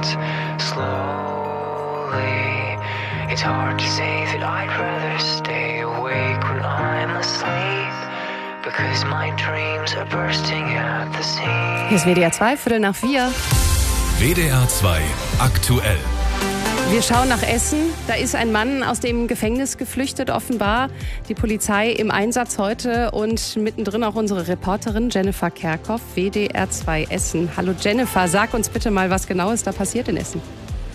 hands slowly. It's hard to say that I'd rather stay awake when I'm asleep, because my dreams are bursting at the seams. Hier ist WDR 2, 3:45. WDR 2 aktuell. Wir schauen nach Essen. Da ist ein Mann aus dem Gefängnis geflüchtet, offenbar. Die Polizei im Einsatz heute und mittendrin auch unsere Reporterin Jennifer Kerkhoff, WDR 2 Essen. Hallo Jennifer, sag uns bitte mal, was genau ist da passiert in Essen?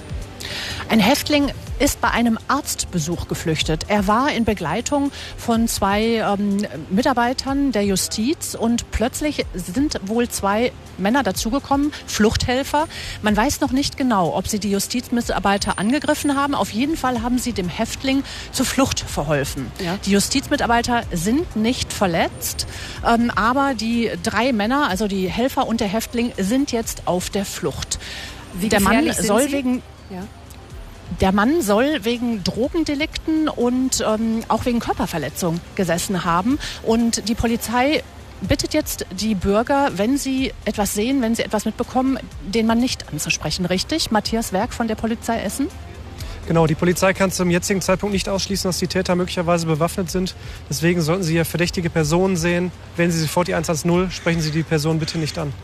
Ein Häftling ist bei einem Arztbesuch geflüchtet. Er war in Begleitung von zwei Mitarbeitern der Justiz und plötzlich sind wohl zwei Männer dazugekommen, Fluchthelfer. Man weiß noch nicht genau, ob sie die Justizmitarbeiter angegriffen haben. Auf jeden Fall haben sie dem Häftling zur Flucht verholfen. Ja. Die Justizmitarbeiter sind nicht verletzt, aber die drei Männer, also die Helfer und der Häftling, sind jetzt auf der Flucht. Der Mann soll wegen... Ja. Der Mann soll wegen Drogendelikten und auch wegen Körperverletzung gesessen haben. Und die Polizei bittet jetzt die Bürger, wenn sie etwas sehen, wenn sie etwas mitbekommen, den Mann nicht anzusprechen. Richtig? Matthias Werk von der Polizei Essen? Genau, die Polizei kann zum jetzigen Zeitpunkt nicht ausschließen, dass die Täter möglicherweise bewaffnet sind. Deswegen sollten Sie hier verdächtige Personen sehen. Wählen Sie sofort die 110, sprechen Sie die Person bitte nicht an.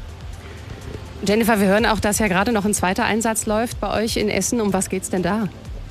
Jennifer, wir hören auch, dass ja gerade noch ein zweiter Einsatz läuft bei euch in Essen. Um was geht's denn da?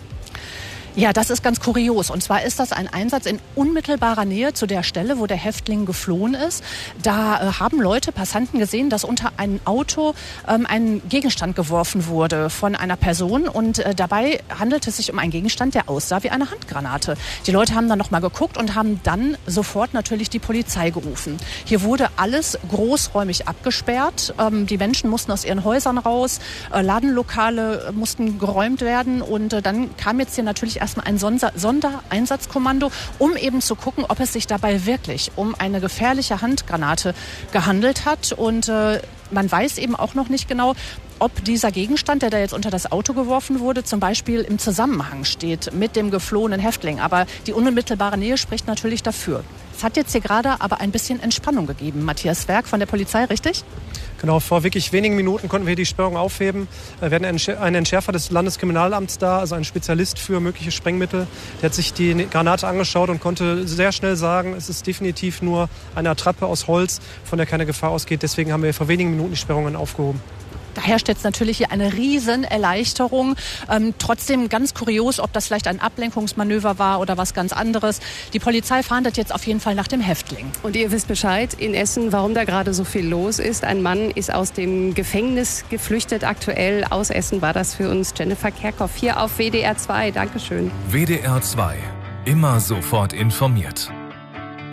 Ja, das ist ganz kurios. Und zwar ist das ein Einsatz in unmittelbarer Nähe zu der Stelle, wo der Häftling geflohen ist. Da haben Leute, Passanten gesehen, dass unter ein Auto ein Gegenstand geworfen wurde von einer Person. Und dabei handelt es sich um einen Gegenstand, der aussah wie eine Handgranate. Die Leute haben dann noch mal geguckt und haben dann sofort natürlich die Polizei gerufen. Hier wurde alles großräumig abgesperrt. Die Menschen mussten aus ihren Häusern raus. Ladenlokale mussten geräumt werden. Und dann kam jetzt hier natürlich erstmal ein Sondereinsatzkommando, um eben zu gucken, ob es sich dabei wirklich um eine gefährliche Handgranate gehandelt hat. Und man weiß eben auch noch nicht genau, ob dieser Gegenstand, der da jetzt unter das Auto geworfen wurde, zum Beispiel im Zusammenhang steht mit dem geflohenen Häftling. Aber die unmittelbare Nähe spricht natürlich dafür. Es hat jetzt hier gerade aber ein bisschen Entspannung gegeben. Matthias Werk von der Polizei, richtig? Genau, vor wirklich wenigen Minuten konnten wir die Sperrung aufheben. Wir hatten einen Entschärfer des Landeskriminalamts da, also einen Spezialist für mögliche Sprengmittel. Der hat sich die Granate angeschaut und konnte sehr schnell sagen, es ist definitiv nur eine Attrappe aus Holz, von der keine Gefahr ausgeht. Deswegen haben wir vor wenigen Minuten die Sperrungen aufgehoben. Da herrscht jetzt natürlich hier eine Riesenerleichterung. Trotzdem ganz kurios, ob das vielleicht ein Ablenkungsmanöver war oder was ganz anderes. Die Polizei fahndet jetzt auf jeden Fall nach dem Häftling. Und ihr wisst Bescheid in Essen, warum da gerade so viel los ist. Ein Mann ist aus dem Gefängnis geflüchtet. Aktuell aus Essen war das für uns Jennifer Kerkhoff hier auf WDR 2. Dankeschön. WDR 2. Immer sofort informiert.